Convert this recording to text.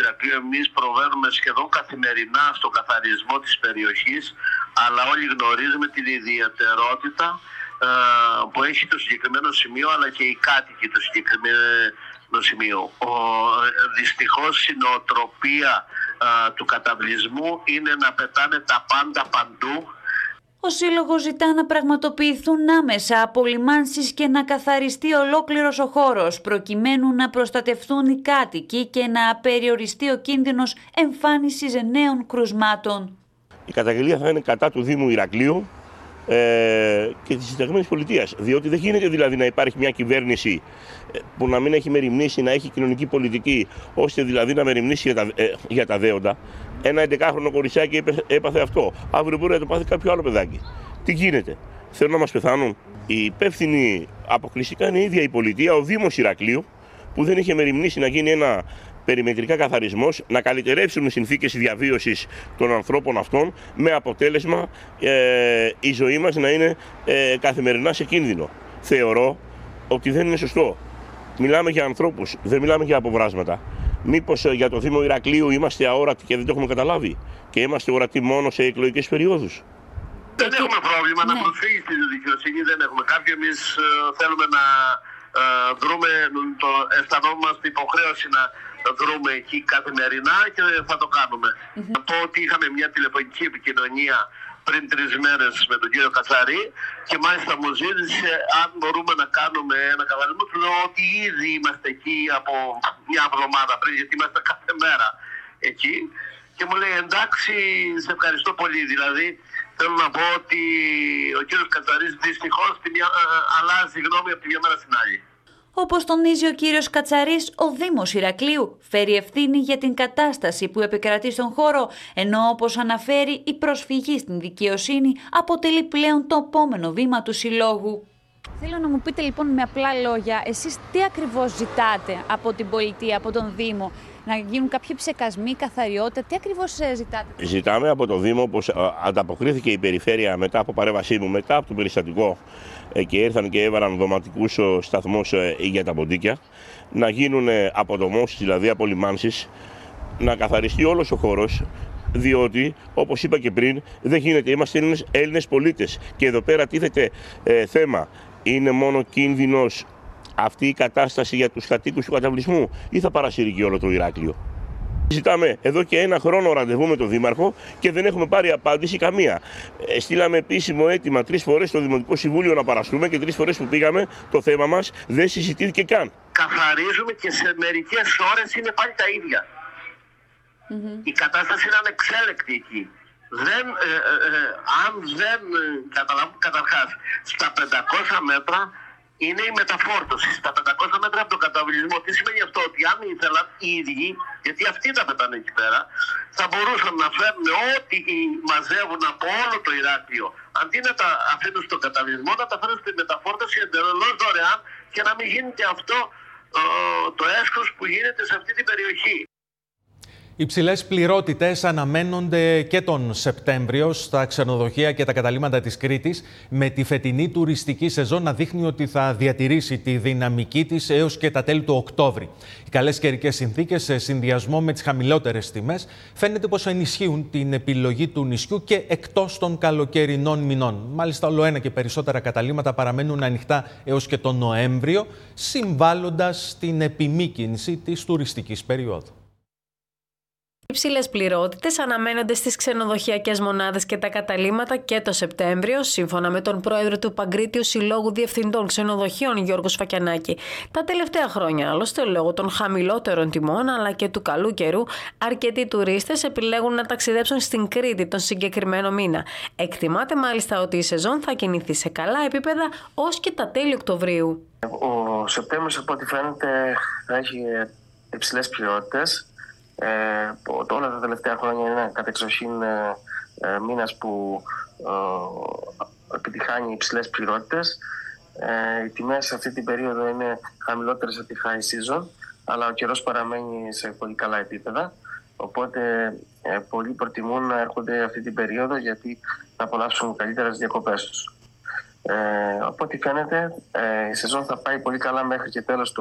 Ηρακλείου εμείς προβαίνουμε σχεδόν καθημερινά στον καθαρισμό της περιοχής, αλλά όλοι γνωρίζουμε την ιδιαιτερότητα που έχει το συγκεκριμένο σημείο, αλλά και οι κάτοικοι του συγκεκριμένου σημείου. Δυστυχώς η νοοτροπία του καταβλισμού είναι να πετάνε τα πάντα παντού. Ο Σύλλογος ζητά να πραγματοποιηθούν άμεσα απολυμάνσεις και να καθαριστεί ολόκληρος ο χώρος, προκειμένου να προστατευτούν οι κάτοικοι και να περιοριστεί ο κίνδυνος εμφάνισης νέων κρουσμάτων. Η καταγγελία θα είναι κατά του Δήμου Ηρακλείου και της συνταγμένης πολιτείας. Διότι δεν γίνεται δηλαδή να υπάρχει μια κυβέρνηση που να μην έχει μεριμνήσει, να έχει κοινωνική πολιτική, ώστε δηλαδή να μεριμνήσει για τα δέοντα. Ένα 11χρονο κοριτσάκι έπαθε αυτό. Αύριο μπορεί να το πάθει κάποιο άλλο παιδάκι. Τι γίνεται, θέλουν να μας πεθάνουν? Η υπεύθυνη αποκλειστικά είναι η ίδια η πολιτεία, ο Δήμος Ηρακλείου, που δεν είχε μεριμνήσει να γίνει ένα περιμετρικά καθαρισμός, να καλυτερεύσουν οι συνθήκες διαβίωσης των ανθρώπων αυτών, με αποτέλεσμα η ζωή μας να είναι καθημερινά σε κίνδυνο. Θεωρώ ότι δεν είναι σωστό. Μιλάμε για ανθρώπους, δεν μιλάμε για αποβράσματα. Μήπως για το Δήμο Ηρακλείου είμαστε αόρατοι και δεν το έχουμε καταλάβει και είμαστε ορατοί μόνο σε εκλογικές περιόδους? Δεν έχουμε πρόβλημα να προσφύγει στη δικαιοσύνη, δεν έχουμε κάποιο. Εμείς θέλουμε να δρούμε, αισθανόμαστε υποχρέωση να δρούμε εκεί καθημερινά και θα το κάνουμε. Να πω ότι είχαμε μια τηλεφωνική επικοινωνία πριν 3 μέρες με τον κύριο Κατσαρή και μάλιστα μου ζήτησε αν μπορούμε να κάνουμε ένα καθαρισμό. Του λέω ότι ήδη είμαστε εκεί από μια εβδομάδα πριν, γιατί είμαστε κάθε μέρα εκεί. Και μου λέει εντάξει, σε ευχαριστώ πολύ. Δηλαδή θέλω να πω ότι ο κύριος Κατσαρής δυστυχώς αλλάζει γνώμη από τη μια μέρα στην άλλη. Όπως τονίζει ο κύριος Κατσαρής, ο Δήμος Ηρακλείου φέρει ευθύνη για την κατάσταση που επικρατεί στον χώρο, ενώ όπως αναφέρει η προσφυγή στην δικαιοσύνη αποτελεί πλέον το επόμενο βήμα του Συλλόγου. Θέλω να μου πείτε λοιπόν με απλά λόγια, εσείς τι ακριβώς ζητάτε από την πολιτεία, από τον Δήμο? Να γίνουν κάποιοι ψεκασμοί, καθαριότητα, τι ακριβώς ζητάτε? Ζητάμε από το Δήμο, όπως ανταποκρίθηκε η περιφέρεια μετά από παρέμβασή μου, μετά από το περιστατικό και ήρθαν και έβαλαν δωματικούς σταθμούς για τα ποντίκια, να γίνουν αποδομώσεις, δηλαδή απολυμάνσεις, να καθαριστεί όλος ο χώρος, διότι, όπως είπα και πριν, δεν γίνεται, είμαστε Έλληνες πολίτες και εδώ πέρα τίθεται θέμα. Είναι μόνο κίνδυνος αυτή η κατάσταση για τους κατοίκους του καταβλισμού ή θα παρασύρει και όλο το Ηράκλειο? Ζητάμε εδώ και 1 χρόνο ραντεβού με τον Δήμαρχο και δεν έχουμε πάρει απάντηση καμία. Στείλαμε επίσημο αίτημα 3 φορές στο Δημοτικό Συμβούλιο να παραστούμε και 3 φορές που πήγαμε το θέμα μας δεν συζητήθηκε καν. Καθαρίζουμε και σε μερικές ώρες είναι πάλι τα ίδια. Η κατάσταση είναι ανεξέλεκτη εκεί. Αν δεν καταλάβουμε καταρχάς, στα 500 μέτρα είναι η μεταφόρτωση. Στα 500 μέτρα από τον καταβλισμό. Τι σημαίνει αυτό? Ότι αν ήθελαν οι ίδιοι, γιατί αυτοί τα πετάνε εκεί πέρα, θα μπορούσαν να φέρουν ό,τι μαζεύουν από όλο το Ηράκλειο. Αντί να τα αφήνουν στον καταβλισμό, να τα φέρουν στη μεταφόρτωση εντελώς δωρεάν και να μην γίνεται αυτό το έσχος που γίνεται σε αυτή την περιοχή. Υψηλές πληρότητες αναμένονται και τον Σεπτέμβριο στα ξενοδοχεία και τα καταλύματα της Κρήτης, με τη φετινή τουριστική σεζόν να δείχνει ότι θα διατηρήσει τη δυναμική της έως και τα τέλη του Οκτώβρη. Οι καλές καιρικές συνθήκες, σε συνδυασμό με τις χαμηλότερες τιμές, φαίνεται πως ενισχύουν την επιλογή του νησιού και εκτός των καλοκαιρινών μηνών. Μάλιστα, όλο ένα και περισσότερα καταλύματα παραμένουν ανοιχτά έως και τον Νοέμβριο, συμβάλλοντας στην επιμήκυνση της τουριστικής περίοδου. Υψηλές πληρότητες αναμένονται στις ξενοδοχειακές μονάδες και τα καταλύματα και το Σεπτέμβριο, σύμφωνα με τον πρόεδρο του Παγκρίτιου Συλλόγου Διευθυντών Ξενοδοχείων, Γιώργο Σφακιανάκη. Τα τελευταία χρόνια, άλλωστε, λόγω των χαμηλότερων τιμών αλλά και του καλού καιρού, αρκετοί τουρίστες επιλέγουν να ταξιδέψουν στην Κρήτη τον συγκεκριμένο μήνα. Εκτιμάται μάλιστα ότι η σεζόν θα κινηθεί σε καλά επίπεδα ως και τα τέλη Οκτωβρίου. Ο Σεπτέμβριος, από ό,τι φαίνεται, θα έχει υψηλές πληρότητες. Όλα τα τελευταία χρόνια είναι κατεξοχήν μήνας που επιτυχάνει υψηλές πληρότητες. Οι τιμές σε αυτή την περίοδο είναι χαμηλότερες από τη high season, αλλά ο καιρός παραμένει σε πολύ καλά επίπεδα. Οπότε πολλοί προτιμούν να έρχονται αυτή την περίοδο γιατί θα απολαύσουν καλύτερα τις διακοπές τους. Από ό,τι φαίνεται, η σεζόν θα πάει πολύ καλά μέχρι και τέλος του